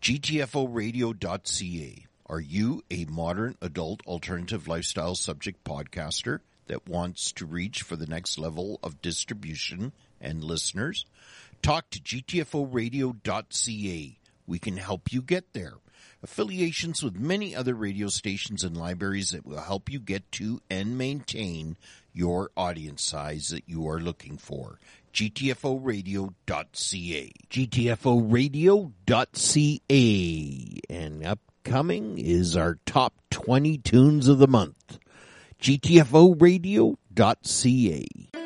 GTFOradio.ca. Are you a modern adult alternative lifestyle subject podcaster that wants to reach for the next level of distribution and listeners? Talk to GTFOradio.ca. We can help you get there. Affiliations with many other radio stations and libraries that will help you get to and maintain your audience size that you are looking for. GTFOradio.ca. GTFOradio.ca. And upcoming is our top 20 tunes of the month. GTFOradio.ca.